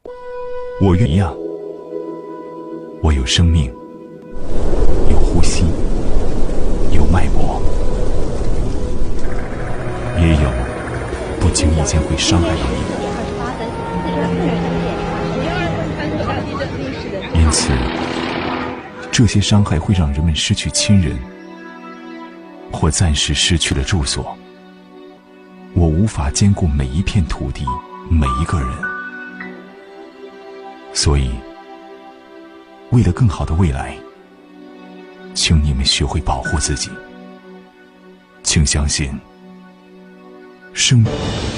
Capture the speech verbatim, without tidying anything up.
我愿一样，我有生命，有呼吸，有脉搏，也有不经意间会伤害到你的。因此，这些伤害会让人们失去亲人，或暂时失去了住所。我无法兼顾每一片土地，每一个人。所以，为了更好的未来，请你们学会保护自己。请相信，生命。